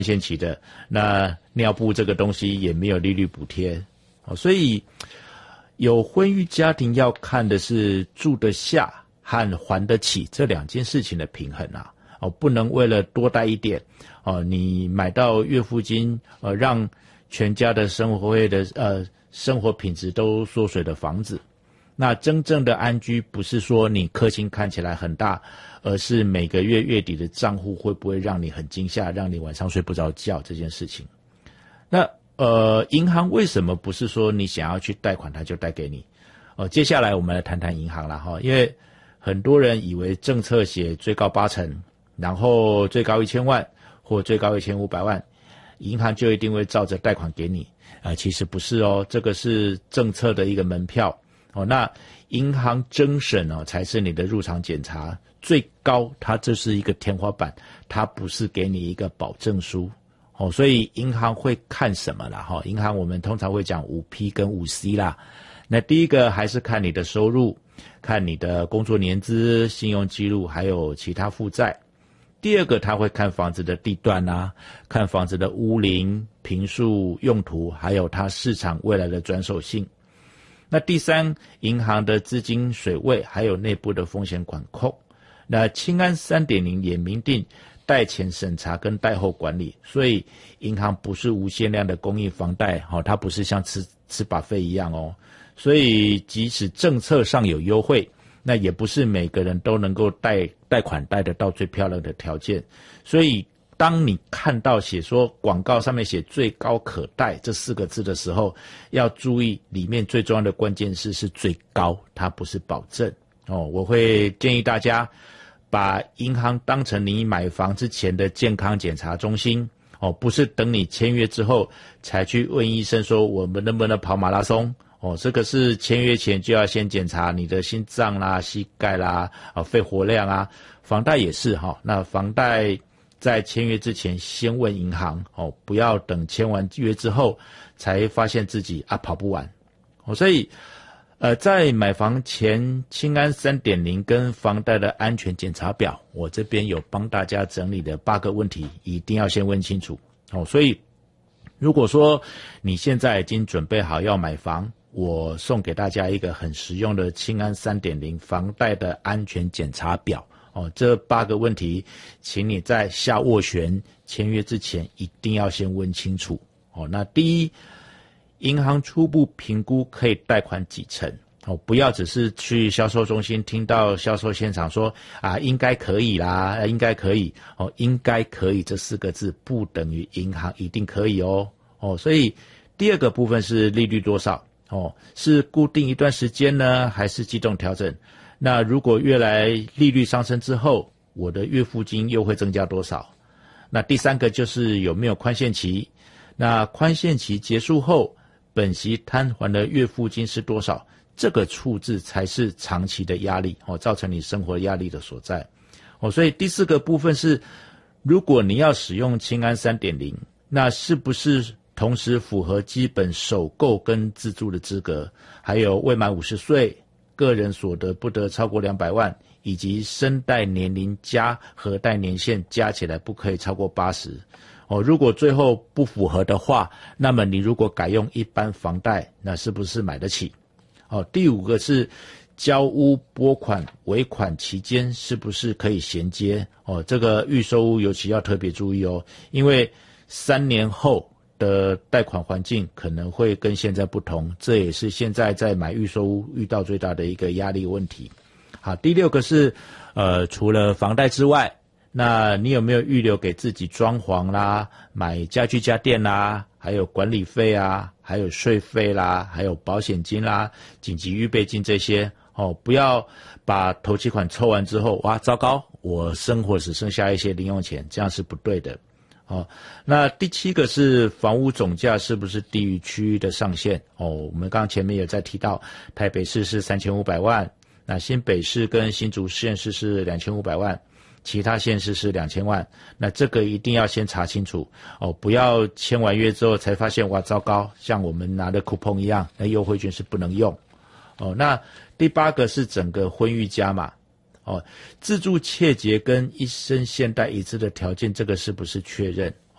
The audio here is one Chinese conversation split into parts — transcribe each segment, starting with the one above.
限期的，那尿布这个东西也没有利率补贴，所以有婚育家庭要看的是住得下和还得起这两件事情的平衡啊，不能为了多带一点，你买到月付金，让全家的生活品质都缩水的房子。那真正的安居不是说你客厅看起来很大，而是每个月月底的账户会不会让你很惊吓，让你晚上睡不着觉这件事情。那银行为什么不是说你想要去贷款它就贷给你？接下来我们来谈谈银行啦哈，因为很多人以为政策写最高8%，然后最高1000万或最高1500万，银行就一定会照着贷款给你。其实不是哦，这个是政策的一个门票。那银行征审才是你的入场检查，最高它这是一个天花板，它不是给你一个保证书。所以银行会看什么啦？银行我们通常会讲5P 跟5C 啦。那第一个还是看你的收入，看你的工作年资、信用记录，还有其他负债。第二个他会看房子的地段啊，看房子的屋龄、坪数、用途，还有它市场未来的转手性。那第三，银行的资金水位，还有内部的风险管控。那青安 3.0 也明定贷前审查跟贷后管理，所以银行不是无限量的供应房贷，它不是像吃 buffet 一样哦。所以即使政策上有优惠，那也不是每个人都能够贷款贷得到最漂亮的条件。所以当你看到写说广告上面写最高可贷这4个字的时候，要注意里面最重要的关键是最高，它不是保证。我会建议大家把银行当成你买房之前的健康检查中心，不是等你签约之后才去问医生说我们能不能跑马拉松。这个是签约前就要先检查你的心脏啦、膝盖啦、肺活量啊。房贷也是那房贷在签约之前先问银行，不要等签完约之后才发现自己跑不完。所以在买房前青安 3.0 跟房贷的安全检查表，我这边有帮大家整理的8个问题，一定要先问清楚。所以如果说你现在已经准备好要买房，我送给大家一个很实用的青安 3.0 房贷的安全检查表。这8个问题，请你在下斡旋签约之前一定要先问清楚。那第一，银行初步评估可以贷款几成？不要只是去销售中心听到销售现场说应该可以啦，应该可以。应该可以这4个字不等于银行一定可以哦。所以第二个部分是利率多少？是固定一段时间呢，还是机动调整？那如果越来利率上升之后，我的月付金又会增加多少？那第三个就是有没有宽限期？那宽限期结束后，本息摊还的月付金是多少？这个数字才是长期的压力，造成你生活压力的所在。所以第4个部分是，如果你要使用青安 3.0， 那是不是同时符合基本首购跟自住的资格，还有未满50岁，个人所得不得超过200万，以及身贷年龄加核贷年限加起来不可以超过80。如果最后不符合的话，那么你如果改用一般房贷，那是不是买得起？第5个是交屋拨款尾款期间是不是可以衔接？这个预售屋尤其要特别注意哦，因为3年后的贷款环境可能会跟现在不同，这也是现在在买预售屋遇到最大的一个压力问题。好，第6个是除了房贷之外，那你有没有预留给自己装潢啦、买家具家电啦，还有管理费啊，还有税费啦，还有保险金啦、紧急预备金这些？不要把头期款凑完之后，哇，糟糕，我生活只剩下一些零用钱，这样是不对的。那第7个是房屋总价是不是低于区域的上限？我们刚刚前面有在提到，台北市是3500万，那新北市跟新竹县市是2500万，其他县市是2000万。那这个一定要先查清楚不要签完约之后才发现，哇，糟糕，像我们拿的 coupon 一样，那优惠券是不能用。那第8个是整个婚育家嘛。自住切结跟一生现贷一致的条件，这个是不是确认？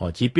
即便